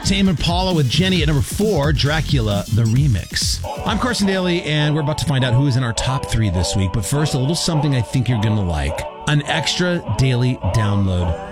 Tame Impala with Jenny at number 4, Dracula, the remix. I'm Carson Daly, and we're about to find out who is in our top 3 this week. But first, a little something I think you're going to like. An extra daily download